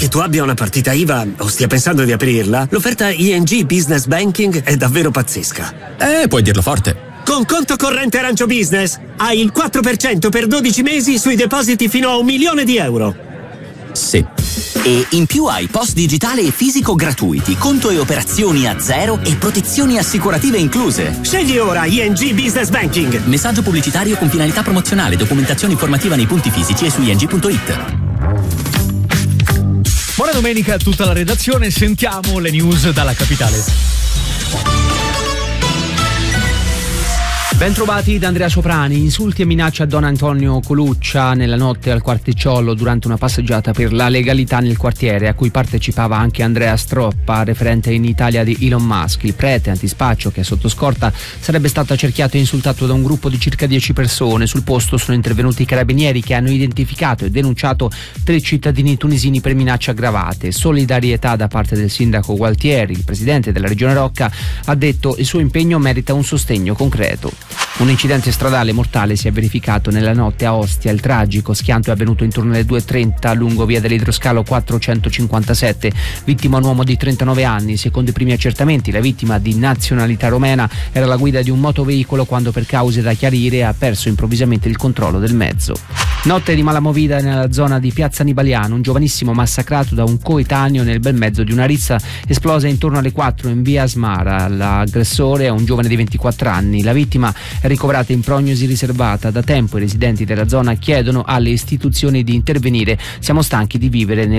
che tu abbia una partita IVA o stia pensando di aprirla, l'offerta ING Business Banking è davvero pazzesca. Puoi dirlo forte. Con conto corrente Arancio Business hai il 4% per 12 mesi sui depositi fino a €1.000.000. Sì. E in più hai post digitale e fisico gratuiti, conto e operazioni a zero e protezioni assicurative incluse. Scegli ora ING Business Banking. Messaggio pubblicitario con finalità promozionale, documentazione informativa nei punti fisici e su ing.it. Buona domenica a tutta la redazione, sentiamo le news dalla capitale. Bentrovati da Andrea Soprani. Insulti e minacce a Don Antonio Coluccia nella notte al Quarticciolo durante una passeggiata per la legalità nel quartiere a cui partecipava anche Andrea Stroppa, referente in Italia di Elon Musk. Il prete antispaccio che sotto scorta sarebbe stato accerchiato e insultato da un gruppo di circa 10 persone. Sul posto sono intervenuti i carabinieri che hanno identificato e denunciato 3 cittadini tunisini per minacce aggravate. Solidarietà da parte del sindaco Gualtieri. Il presidente della regione Rocca ha detto il suo impegno merita un sostegno concreto. Un incidente stradale mortale si è verificato nella notte a Ostia. Il tragico schianto è avvenuto intorno alle 2:30 lungo via dell'idroscalo 457. Vittima un uomo di 39 anni. Secondo i primi accertamenti la vittima, di nazionalità romena, era alla guida di un motoveicolo quando per cause da chiarire ha perso improvvisamente il controllo del mezzo. Notte di malamovida nella zona di Piazza Nibaliano. Un giovanissimo massacrato da un coetaneo nel bel mezzo di una rissa esplosa intorno alle 4 in via Asmara. L'aggressore è un giovane di 24 anni. La vittima è ricoverata in prognosi riservata. Da tempo i residenti della zona chiedono alle istituzioni di intervenire. Siamo stanchi di vivere nel